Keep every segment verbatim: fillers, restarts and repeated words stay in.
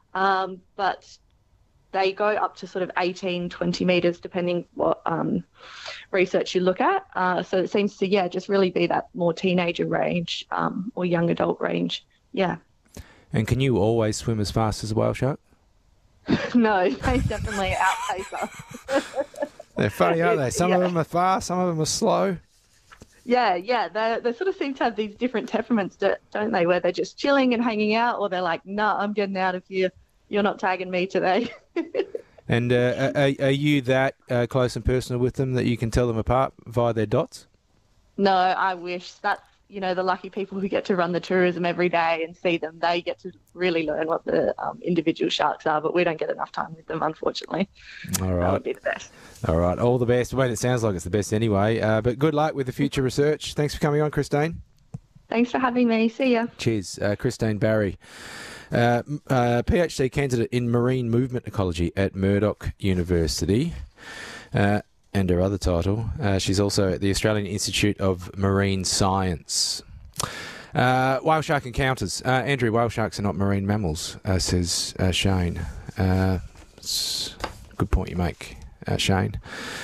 Um, but they go up to sort of eighteen, twenty metres, depending what um, research you look at. Uh, so it seems to, yeah, just really be that more teenager range um, or young adult range. Yeah. And can you always swim as fast as a whale shark? No, they definitely outpace us. They're funny, aren't they? Some yeah. of them are fast, some of them are slow. Yeah, yeah. They they sort of seem to have these different temperaments, don't they? Where they're just chilling and hanging out, or they're like, "No, nah, I'm getting out of here. You're not tagging me today." And uh, are, are you that uh, close and personal with them that you can tell them apart via their dots? No, I wish. That's, you know, the lucky people who get to run the tourism every day and see them. They get to really learn what the um, individual sharks are, but we don't get enough time with them, unfortunately. All right. That would be the best. All right. All the best. Well, it sounds like it's the best anyway. Uh, but good luck with the future research. Thanks for coming on, Christine. Thanks for having me. See ya. Cheers. Uh, Christine Barry. Uh, uh, PhD candidate in marine movement ecology at Murdoch University, uh, and her other title, uh, she's also at the Australian Institute of Marine Science. Uh, whale shark encounters. Uh, Andrew, whale sharks are not marine mammals, uh, says uh, Shane. Uh, it's a good point you make, uh, Shane.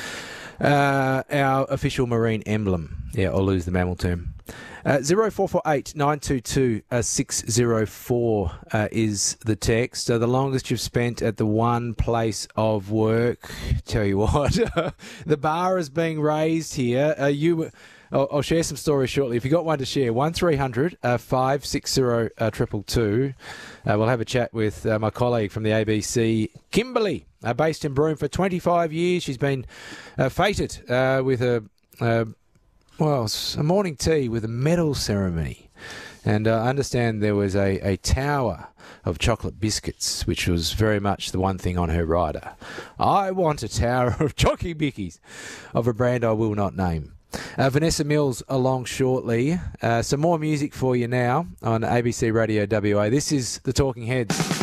Uh, our official marine emblem. Yeah, I'll lose the mammal term. Uh, zero four four eight nine two two six zero four uh, is the text. Uh, the longest you've spent at the one place of work. Tell you what, the bar is being raised here. Uh, you, I'll, I'll share some stories shortly. If you got one to share, one three hundred five six zero triple two. Uh, we'll have a chat with uh, my colleague from the A B C, Kimberly, uh, based in Broome for twenty-five years. She's been uh, fated uh, with a. Uh, Well, it's a morning tea with a medal ceremony. And uh, I understand there was a, a tower of chocolate biscuits, which was very much the one thing on her rider. I want a tower of Chocky Bickies of a brand I will not name. Uh, Vanessa Mills along shortly. Uh, some more music for you now on A B C Radio W A. This is The Talking Heads.